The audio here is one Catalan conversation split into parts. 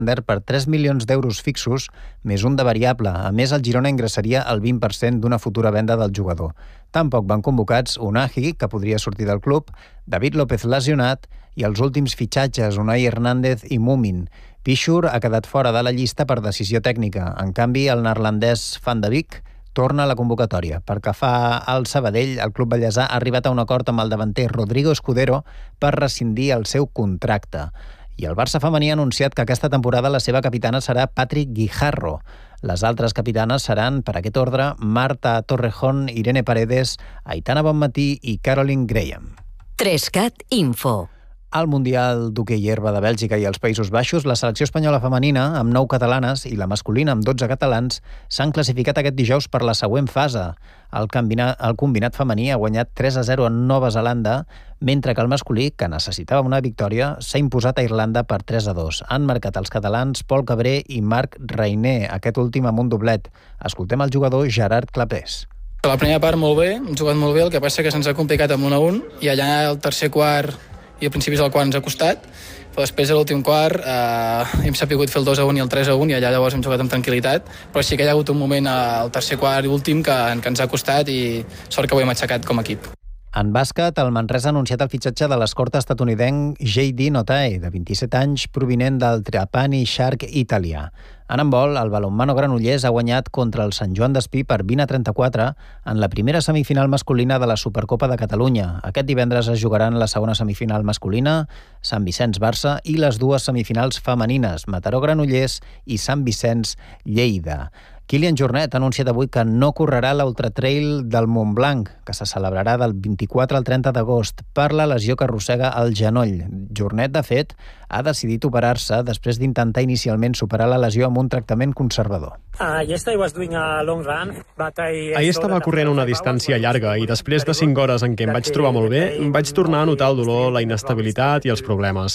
per 3 milions d'euros fixos, més un de variable. A més, el Girona ingressaria el 20% d'una futura venda del jugador. Tampoc van convocats Unai, que podria sortir del club, David López lesionat i els últims fitxatges, Unai Hernández i Mumin. Pichur ha quedat fora de la llista per decisió tècnica. En canvi, el neerlandès Van de Beek torna a la convocatòria. Per que fa al Sabadell, el club ballesà ha arribat a un acord amb el davanter Rodrigo Escudero per rescindir el seu contracte. I el Barça femení ha anunciat que aquesta temporada la seva capitana serà Patrick Guijarro. Les altres capitanes seran, per aquest ordre, Marta Torrejón, Irene Paredes, Aitana Bonmatí i Caroline Graham. 3CAT Info. Al Mundial d'Hoquei Herba de Bèlgica i els Països Baixos, la selecció espanyola femenina, amb 9 catalanes, i la masculina, amb 12 catalans, s'han classificat aquest dijous per la següent fase. El combinat femení ha guanyat 3-0 a Nova Zelanda, mentre que el masculí, que necessitava una victòria, s'ha imposat a Irlanda per 3-2. Han marcat els catalans Pol Cabré i Marc Reiner, aquest últim amb un doblet. Escoltem el jugador Gerard Clapés. La primera part molt bé, hem jugat molt bé, el que passa que se'ns ha complicat amb 1-1, i allà el tercer quart i a principis del quart ens ha costat, però després a l'últim quart hem sapigut fer el 2-1 i el 3-1 i allà llavors hem jugat amb tranquil·litat, però sí que hi ha hagut un moment al tercer quart i últim que ens ha costat i sort que ho hem aixecat com a equip. En bàsquet, el Manresa ha anunciat el fitxatge de l'escorta estatunidenc J.D. Notae, de 27 anys, provinent del Trapani Shark italià. En handbol, el balonmano Granollers ha guanyat contra el Sant Joan d'Espí per 20-34 en la primera semifinal masculina de la Supercopa de Catalunya. Aquest divendres es jugaran la segona semifinal masculina, Sant Vicenç-Barça, i les dues semifinals femenines, Mataró-Granollers i Sant Vicenç-Lleida. Kilian Jornet ha anunciat avui que no correrà l'Ultratrail del Montblanc, que se celebrarà del 24 al 30 d'agost per la lesió que arrossega al genoll. Jornet, de fet, ha decidit operar-se després d'intentar inicialment superar la lesió amb un tractament conservador. Ahir estava corrent una distància llarga i després de 5 hores en què em vaig trobar molt bé, vaig tornar a notar el dolor, la inestabilitat i els problemes.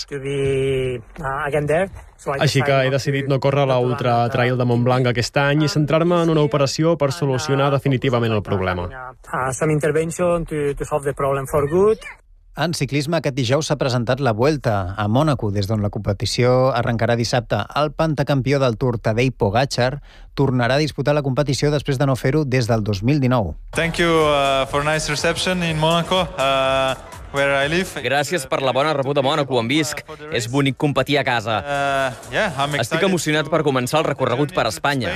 Així que he decidit no córrer la Ultra Trail de Montblanc aquest any i centrar-me en una operació per solucionar definitivament el problema. En ciclisme, aquest dijous s'ha presentat la Vuelta a Mònaco, des d'on la competició arrencarà dissabte. El pentacampió del Tour, Tadej Pogačar, tornarà a disputar la competició després de no fer-ho des del 2019. Thank you for a nice reception in Monaco. Gràcies per la bona rebuda a Mònaco, on visc. És bonic competir a casa. Estic emocionat per començar el recorregut per Espanya.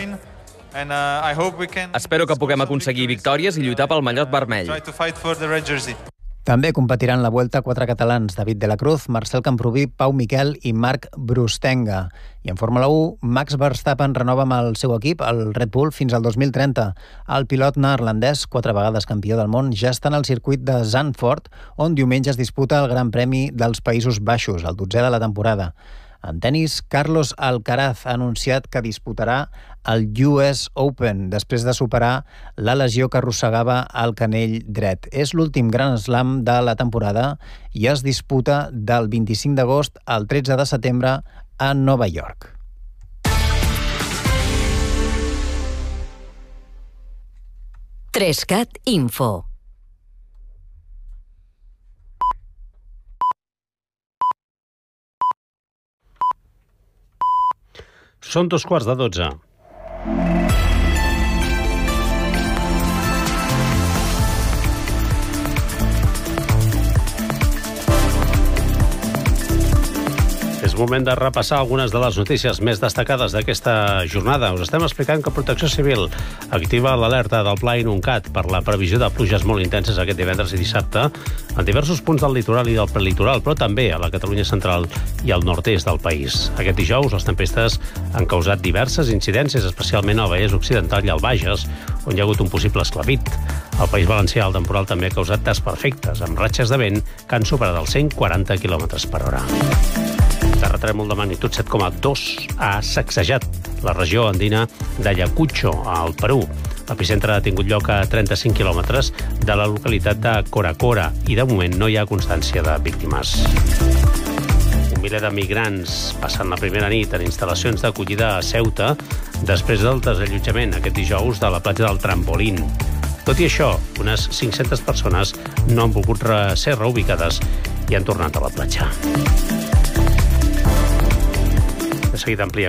Espero que puguem aconseguir victòries i lluitar pel mallot vermell. També competiran la Vuelta 4 catalans, David de la Cruz, Marcel Camprubí, Pau Miquel i Marc Brustenga. I en Fórmula 1, Max Verstappen renova amb el seu equip, el Red Bull, fins al 2030. El pilot neerlandès, 4 vegades campió del món, ja està en el circuit de Zandvoort, on diumenge es disputa el Gran Premi dels Països Baixos, el 12è de la temporada. En tenis, Carlos Alcaraz ha anunciat que disputarà el US Open després de superar la lesió que arrossegava al canell dret. És l'últim Grand Slam de la temporada i es disputa del 25 d'agost al 13 de setembre a Nova York. Trescat Info. Són 2:15. És moment de repassar algunes de les notícies més destacades d'aquesta jornada. Us estem explicant que Protecció Civil activa l'alerta del Pla Inuncat per la previsió de pluges molt intenses aquest divendres i dissabte en diversos punts del litoral i del prelitoral, però també a la Catalunya central i al nord-est del país. Aquest dijous, les tempestes han causat diverses incidències, especialment al Vallès Occidental i al Bages, on hi ha hagut un possible esclavit. Al País Valencià, el temporal també ha causat desperfectes, amb ratxes de vent que han superat els 140 km/h. Terratrèmol de magnitud 7,2 ha sacsejat la regió andina d'Ayacucho, al Perú. L'epicentre ha tingut lloc a 35 quilòmetres de la localitat de Coracora i de moment no hi ha constància de víctimes. Un miler de migrants passant la primera nit en instal·lacions d'acollida a Ceuta després del desallotjament aquest dijous de la platja del Trampolín. Tot i això, unes 500 persones no han volgut ser reubicades i han tornat a la platja. seguit ampliament.